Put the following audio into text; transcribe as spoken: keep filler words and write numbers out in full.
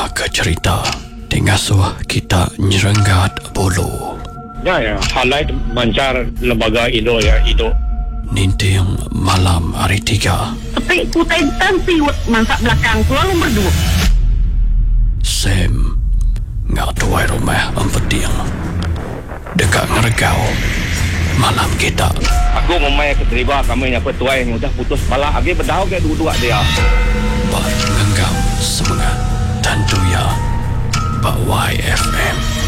Maka cerita Tingasuh kita nyerenggat bulu. Ya, ya, halai mancar lembaga Indo ya, Indo. Ninting malam hari tiga. Tapi kutai tansi mangsa belakang lalu berdua. Sam ngak tuai rumah empeting. Dekat ngeregau malam kita. Aku memang keterima kami yang petuai yang udah putus bala agi berdau ke dua-dua dia. Bat ngenggam semangat tentu ya. Pak Y F M.